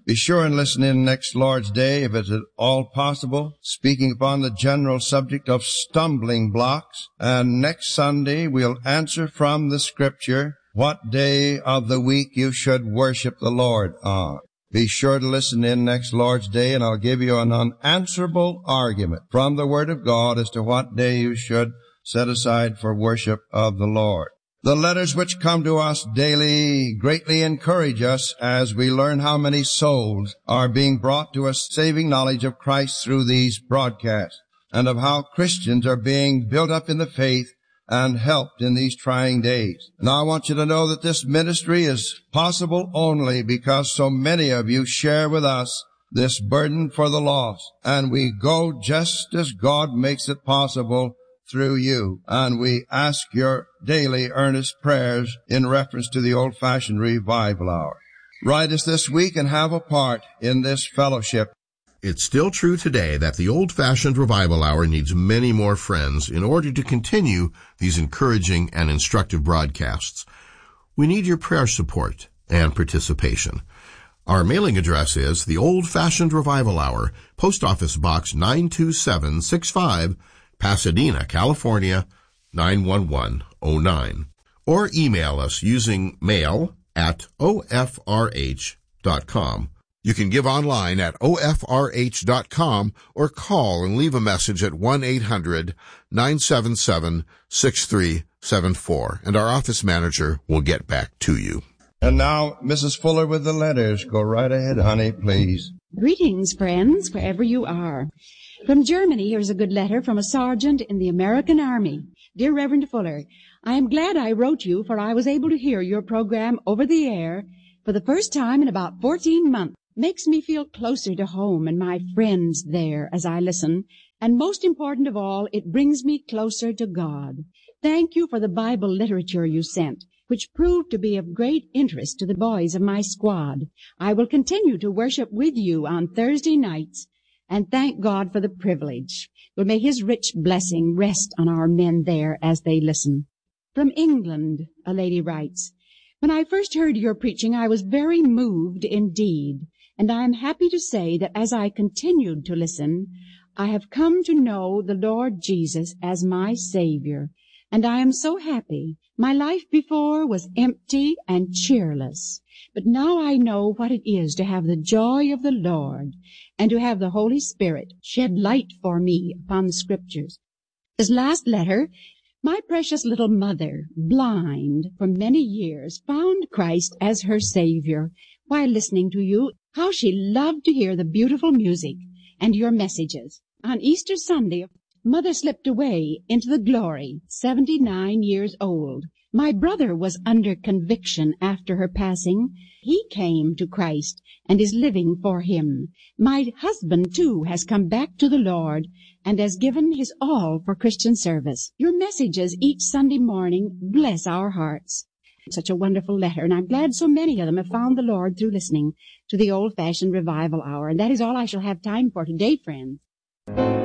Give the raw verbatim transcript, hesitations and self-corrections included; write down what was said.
Be sure and listen in next Lord's Day, if it's at all possible, speaking upon the general subject of stumbling blocks. And next Sunday we'll answer from the Scripture what day of the week you should worship the Lord on. Be sure to listen in next Lord's Day, and I'll give you an unanswerable argument from the Word of God as to what day you should set aside for worship of the Lord. The letters which come to us daily greatly encourage us as we learn how many souls are being brought to a saving knowledge of Christ through these broadcasts, and of how Christians are being built up in the faith and helped in these trying days. Now I want you to know that this ministry is possible only because so many of you share with us this burden for the lost, and we go just as God makes it possible through you. And we ask your daily earnest prayers in reference to the old-fashioned revival hour. Write us this week and have a part in this fellowship. It's still true today that the old-fashioned revival hour needs many more friends in order to continue these encouraging and instructive broadcasts. We need your prayer support and participation. Our mailing address is the Old-Fashioned Revival Hour, Post Office Box nine two seven six five, Pasadena, California, nine one one oh nine. Or email us using mail at O F R H dot com. You can give online at O F R H dot com or call and leave a message at one eight hundred nine seven seven six three seven four, and our office manager will get back to you. And now, Missus Fuller with the letters. Go right ahead, honey, please. Greetings, friends, wherever you are. From Germany, here's a good letter from a sergeant in the American Army. Dear Reverend Fuller, I am glad I wrote you, for I was able to hear your program over the air for the first time in about fourteen months. Makes me feel closer to home and my friends there as I listen. And most important of all, it brings me closer to God. Thank you for the Bible literature you sent, which proved to be of great interest to the boys of my squad. I will continue to worship with you on Thursday nights, and thank God for the privilege. Well, may His rich blessing rest on our men there as they listen. From England, a lady writes, when I first heard your preaching, I was very moved indeed, and I am happy to say that as I continued to listen, I have come to know the Lord Jesus as my Savior, and I am so happy. My life before was empty and cheerless, but now I know what it is to have the joy of the Lord and to have the Holy Spirit shed light for me upon the Scriptures. This last letter, my precious little mother, blind for many years, found Christ as her Savior while listening to you. How she loved to hear the beautiful music and your messages. On Easter Sunday, Mother slipped away into the glory, seventy-nine years old. My brother was under conviction after her passing. He came to Christ and is living for Him. My husband, too, has come back to the Lord and has given his all for Christian service. Your messages each Sunday morning bless our hearts. Such a wonderful letter, and I'm glad so many of them have found the Lord through listening to the Old-Fashioned Revival Hour. And that is all I shall have time for today, friends.